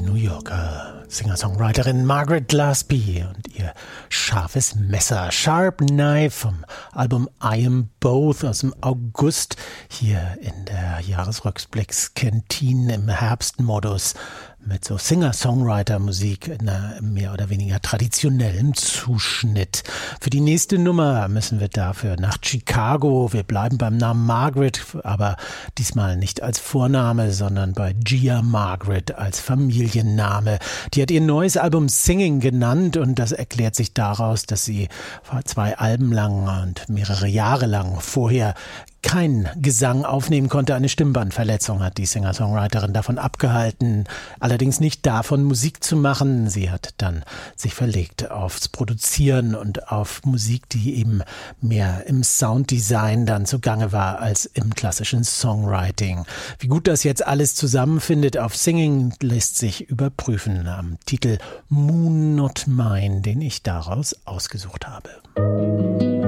New Yorker Singer-Songwriterin Margaret Gillespie und ihr scharfes Messer, Sharp Knife vom Album I Am Both aus dem August, hier in der Jahresrückblicks Kantine im Herbstmodus mit so Singer-Songwriter-Musik in einem mehr oder weniger traditionellen Zuschnitt. Für die nächste Nummer müssen wir dafür nach Chicago. Wir bleiben beim Namen Margaret, aber diesmal nicht als Vorname, sondern bei Gia Margaret als Familienname. Die hat ihr neues Album Singing genannt und das erklärt sich daraus, dass sie 2 Alben lang und mehrere Jahre lang vorher kein Gesang aufnehmen konnte. Eine Stimmbandverletzung hat die Singer-Songwriterin davon abgehalten, allerdings nicht davon Musik zu machen. Sie hat dann sich verlegt aufs Produzieren und auf Musik, die eben mehr im Sounddesign dann zugange war als im klassischen Songwriting. Wie gut das jetzt alles zusammenfindet auf Singing, lässt sich überprüfen am Titel Moon Not Mine, den ich daraus ausgesucht habe.